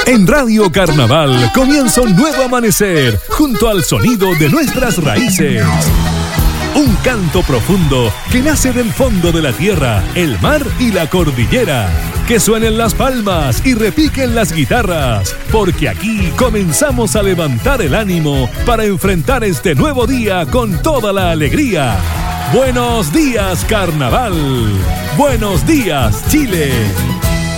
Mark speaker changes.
Speaker 1: En Radio Carnaval comienza un nuevo amanecer junto al sonido de nuestras raíces. Un canto profundo que nace del fondo de la tierra, el mar y la cordillera. Que suenen las palmas y repiquen las guitarras, porque aquí comenzamos a levantar el ánimo para enfrentar este nuevo día con toda la alegría. Buenos días, Carnaval. Buenos días, Chile.